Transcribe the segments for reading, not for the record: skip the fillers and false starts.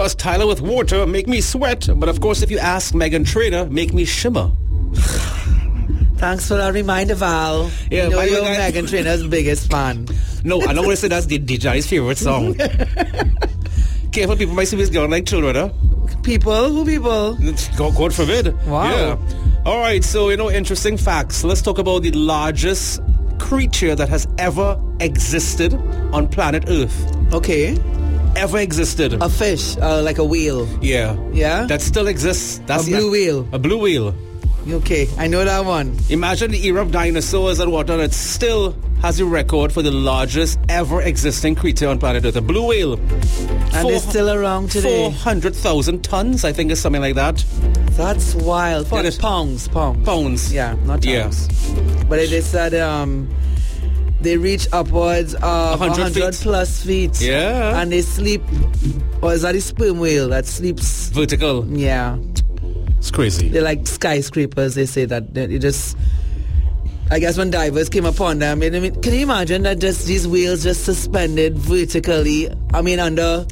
course, Tyler with water make me sweat. But of course, if you ask Meghan Trainor, make me shimmer. Thanks for that reminder, Val. Yeah, you're Meghan Trainor's biggest fan. No, I don't want to say that's the DJ's favorite song. Careful, people might see this girl like children, huh? People? Who people? God forbid. Wow. Yeah. All right, so, interesting facts. Let's talk about the largest creature that has ever existed on planet Earth. Okay. Ever existed. A fish, like a whale. Yeah. Yeah? That still exists. That's a blue whale. A blue whale. Okay, I know that one. Imagine the era of dinosaurs and whatnot. It still has a record for the largest ever existing creature on planet Earth. A blue whale. And it's still around today. 400,000 tons, I think, is something like that. That's wild. Pounds. Pounds. Yeah, not tons. Yeah. But it is that they reach upwards of 100 plus feet. Yeah. And they sleep, or is that a sperm whale that sleeps? Vertical. Yeah. It's crazy. They're like skyscrapers, they say that. It just, I guess when divers came upon them, can you imagine that just these whales just suspended vertically, under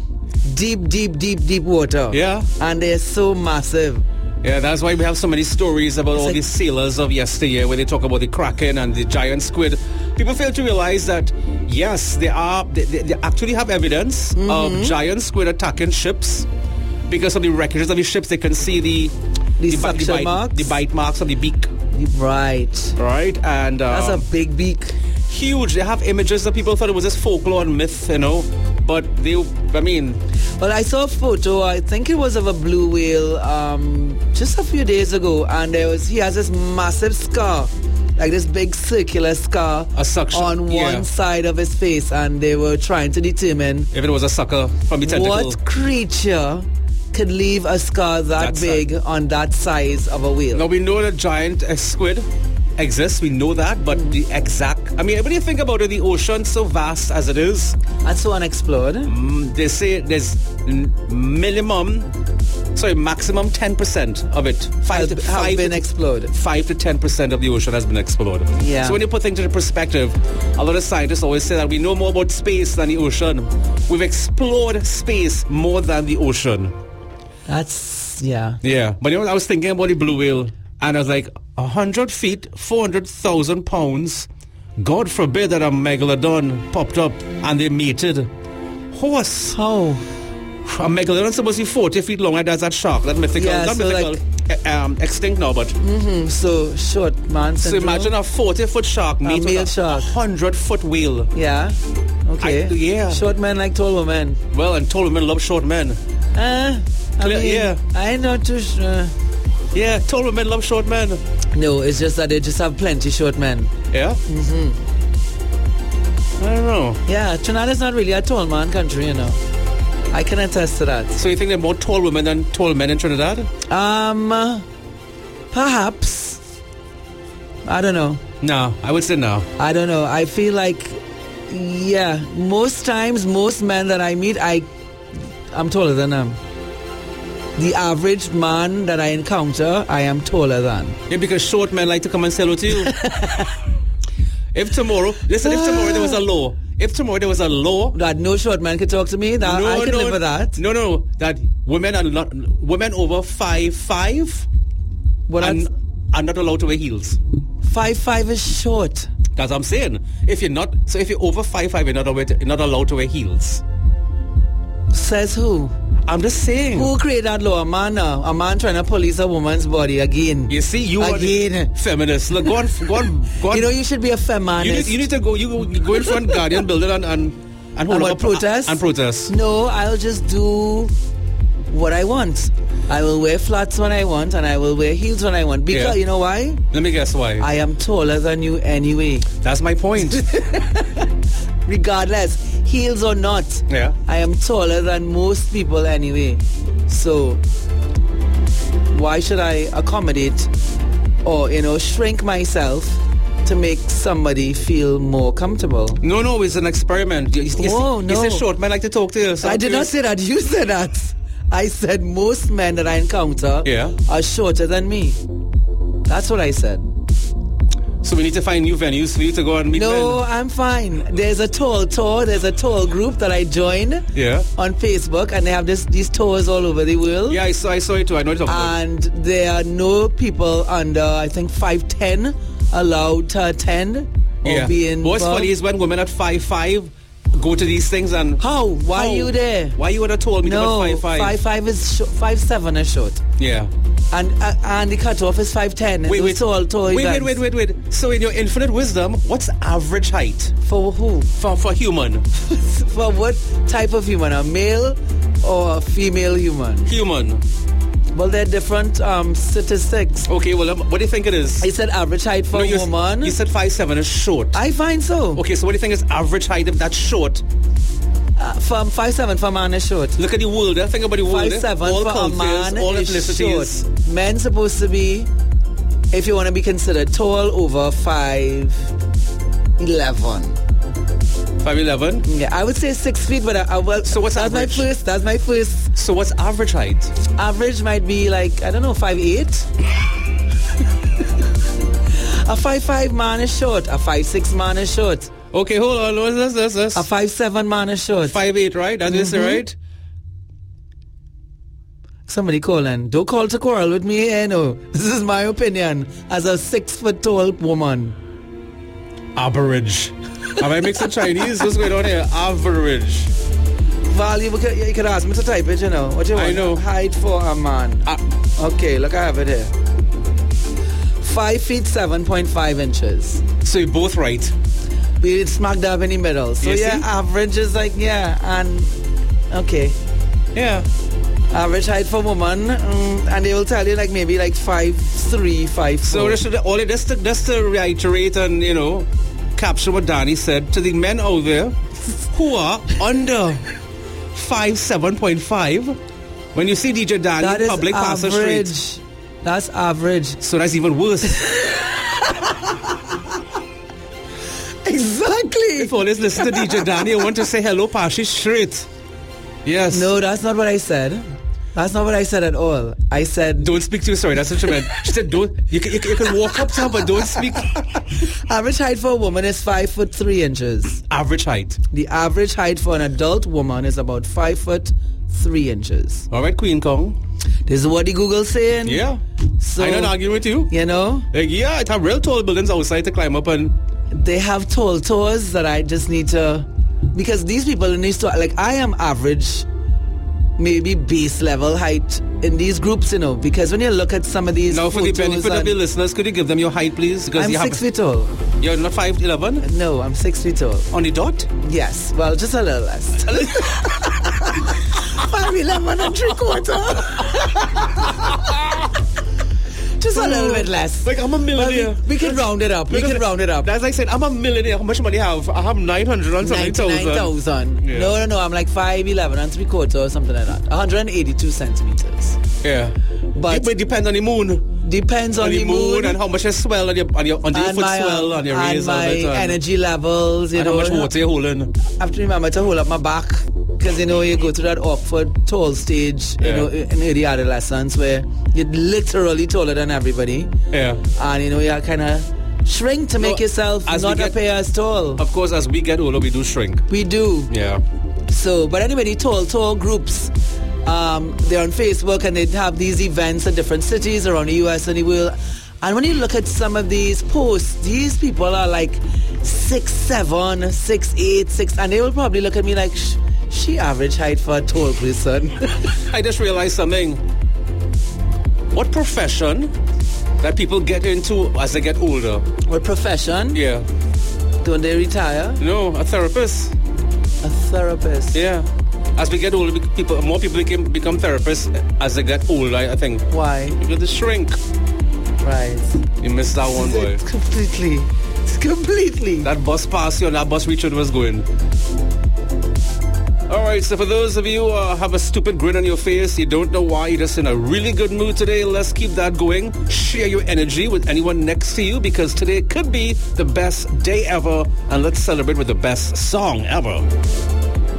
deep water. Yeah. And they're so massive. Yeah, that's why we have so many stories about all these sailors of yesteryear where they talk about the Kraken and the giant squid. People fail to realize that, yes, they actually have evidence of giant squid attacking ships. Because of the wreckages of the ships, they can see the bite marks of the beak. Right. And that's a big beak. Huge. They have images that people thought it was just folklore and myth, But Well, I saw a photo, I think it was of a blue whale just a few days ago. And he has this massive scar. Like this big circular scar on one side of his face. And they were trying to determine if it was a sucker from the tentacle. What creature could leave a scar that big on that size of a whale? Now, we know that giant squid exists. We know that. But the exact... when you think about it, the ocean, so vast as it is... And so unexplored. They say there's maximum 10% of it. Have been explored. 5 to 10% of the ocean has been explored. Yeah. So when you put things into perspective, a lot of scientists always say that we know more about space than the ocean. We've explored space more than the ocean. That's, yeah. Yeah. But I was thinking about the blue whale, and I was like, 100 feet, 400,000 pounds. God forbid that a megalodon popped up and they mated. Horse. How? A megalodon's supposed to be 40 feet long, and that's that shark, that mythical. Yeah, not so mythical, extinct now, but... So short, man. So imagine a 40-foot shark meet with a 100-foot whale. Yeah. Okay. Short men like tall women. Well, and tall women love short men. I'm not too sure. Yeah, tall women love short men. No, it's just that they just have plenty short men. Yeah? I don't know. Yeah, Trinidad is not really a tall man country, I can attest to that. So you think there are more tall women than tall men in Trinidad? Perhaps. I don't know. No, I would say no. I don't know. I feel like, most times, most men that I meet, I'm taller than them. The average man that I encounter, I am taller than. Yeah, because short men like to come and say hello to you. If tomorrow there was a law. If tomorrow there was a law that no short man could talk to me, that I can live with that. No, that women over 5'5" are not allowed to wear heels. 5'5" is short. That's what I'm saying. If you're over 5'5", you're not allowed to wear heels. Says who? I'm just saying. Who created that law? A man now. A man trying to police a woman's body again. You see, you are the feminist. Look, go on. You should be a feminist. You need to go. You go in front of Guardian building and hold up protest. And protest. No, I'll just do what I want. I will wear flats when I want, and I will wear heels when I want. Because you know why? Let me guess why. I am taller than you anyway. That's my point. Regardless, heels or not, I am taller than most people anyway. So why should I accommodate or shrink myself to make somebody feel more comfortable? No, it's an experiment. You said short men like to talk to you. So I did not say that. You said that. I said most men that I encounter are shorter than me. That's what I said. So we need to find new venues for you to go and meet No, men. I'm fine. There's a tall tour. There's a tall group that I joined on Facebook, and they have these tours all over the world. Yeah, I saw it too. I know it's And there are no people under, I think, 5'10" allowed to attend or be involved. What's funny is when women at 5'5" go to these things and... How? Why are you there? Why you would have told me no, about 5'5"? 5'5" is 5'7" is short. Yeah. And the cutoff is 5'10". Wait. So in your infinite wisdom, what's average height? For who? For human. For what type of human? A male or a female human? Human. Well, there are different statistics. Okay, well, what do you think it is? I said average height for a woman. You said 5'7" is short. I find so. Okay, so what do you think is average height if that's short? From 5'7" for a man is short. Look at the world. Think about the world. 5'7" all for cultures, a man all is ethnicities. short. Men's supposed to be, if you want to be considered tall, over 5'11". 5'11"? Yeah, I would say 6 feet, but so what's average? That's my first. So what's average height? Average might be like, I don't know, 5'8". A 5'5" man is short. A 5'6" man is short. Okay, hold on. What's this? A 5'7" man is short. 5'8", right? That's this, right? Somebody calling. Don't call to quarrel with me, no. This is my opinion as a 6 foot tall woman. Average. Am I mixing Chinese? What's going on here? Average. Val, you could ask me to type it, you know. What you want? I know. Height for a man. Okay, look, I have it here. 5 feet 7.5 inches. So you're both right. We smack dab in the middle. So average is like, and okay. Yeah. Average height for woman, and they will tell you like maybe like 5'3", 5'4". So just to reiterate and, capture what Danny said, to the men out there who are under 5'7.5", when you see DJ Danny in public pass the street. That's average. So that's even worse. Exactly. If always listen to DJ Danny, I want to say hello, Pashi straight. Yes. No, that's not what I said. That's not what I said at all. I said... Don't speak to you, sorry, that's what she meant. She said, don't, you can walk up to her, but don't speak. Average height for a woman is 5'3" inches. Average height. The average height for an adult woman is about 5'3" inches. All right, Queen Kong. This is what the Google's saying. Yeah. So, I'm not arguing with you. You know? Yeah, it have real tall buildings outside to climb up and... They have tall tours that I just need to... Because these people need to... Like, I am average... maybe base level height in these groups, because when you look at some of these now for the benefit of your listeners, could you give them your height, please? Because I'm 6 feet tall. You're not 5'11"? No, I'm 6 feet tall. On the dot? Yes, well, just a little less. 5'11" and 3/4. Just a little bit less. Like, I'm a millionaire. We can round it up. That's like I said, I'm a millionaire. How much money I have? I have 900 and something thousand. 99,000. Yeah. No. I'm like 5'11" and 3/4 or something like that. 182 centimeters. Yeah. But it depends on the moon. Depends on the moon. And how much you swell on your foot swell on your raise. And my energy levels, and how much water you're holding. I have to remember to hold up my back. Because, you go through that awkward tall stage, in early adolescence where you're literally taller than everybody. Yeah. And, you kind of shrink to make yourself not appear as tall. Of course, as we get older, we do shrink. We do. Yeah. So, but anyway, the tall groups, they're on Facebook and they have these events in different cities around the US and the world. And when you look at some of these posts, these people are like 6'7", 6'8", 6, and they will probably look at me like... She average height for a tall person. I just realized something. What profession that people get into as they get older? What profession? Yeah. Don't they retire? No, a therapist. A therapist? Yeah. As we get older, more people become therapists as they get older, I think. Why? Because they shrink. Right. You missed that one, boy. Completely. That bus passed you and that bus Richard was going. All right, so for those of you who have a stupid grin on your face, you don't know why, you're just in a really good mood today, let's keep that going. Share your energy with anyone next to you because today could be the best day ever, and let's celebrate with the best song ever.